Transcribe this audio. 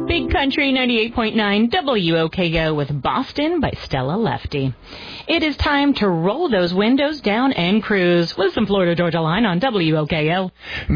Big Country 98.9 WOKO with Boston by Stella Lefty. It is time to roll those windows down and cruise with some Florida Georgia Line on WOKO.